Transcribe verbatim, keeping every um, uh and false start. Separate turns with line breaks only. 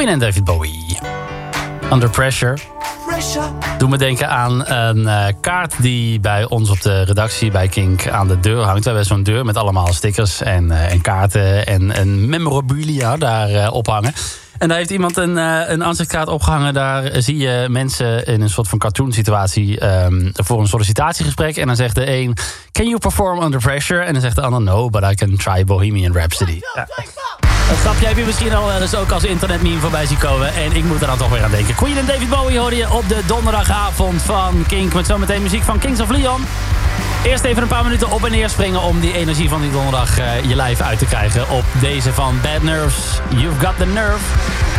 Queen en David Bowie. Under Pressure. Doe me denken aan een uh, kaart die bij ons op de redactie bij Kink aan de deur hangt. We hebben zo'n deur met allemaal stickers en, uh, en kaarten en, en memorabilia daar uh, ophangen. En daar heeft iemand een, uh, een aanzichtkaart opgehangen. Daar zie je mensen in een soort van cartoon situatie um, voor een sollicitatiegesprek. En dan zegt de een, can you perform under pressure? En dan zegt de ander, no, but I can try Bohemian Rhapsody. Ja. Dat grapje heb je misschien al dus ook als internetmeme voorbij zien komen. En ik moet er dan toch weer aan denken. Queen en David Bowie hoorde je op de donderdagavond van Kink. Met zometeen muziek van Kings of Leon. Eerst even een paar minuten op en neer springen om die energie van die donderdag uh, je lijf uit te krijgen. Op deze van Bad Nerves. You've got the nerve.